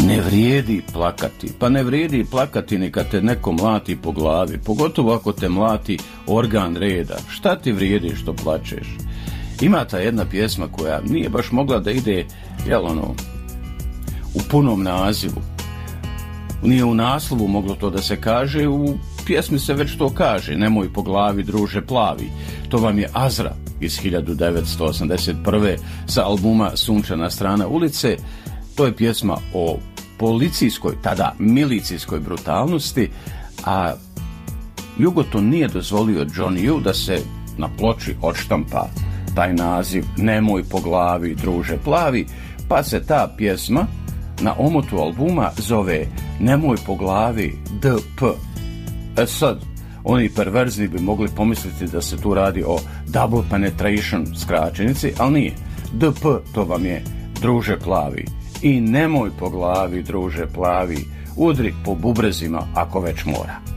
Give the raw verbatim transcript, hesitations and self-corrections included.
Ne vrijedi plakati, pa ne vrijedi plakati ni kad te neko mlati po glavi, pogotovo ako te mlati organ reda. Šta ti vrijedi što plačeš? Ima ta jedna pjesma koja nije baš mogla da ide, jel ono, u punom nazivu. Nije u naslovu moglo to da se kaže, u pjesmi se već to kaže, nemoj po glavi druže plavi. To vam je Azra iz hiljadu devetsto osamdeset prve sa albuma Sunčana strana ulice. To je pjesma o policijskoj, tada milicijskoj brutalnosti, a Jugo to nije dozvolio Johnny da se na ploči odštampa taj naziv Nemoj po glavi druže plavi, pa se ta pjesma na omotu albuma zove Nemoj po glavi D P. E sad, oni perverzni bi mogli pomisliti da se tu radi o double penetration skraćenici, ali nije. D P to vam je druže plavi. I nemoj po glavi druže plavi, udri po bubrezima ako već mora.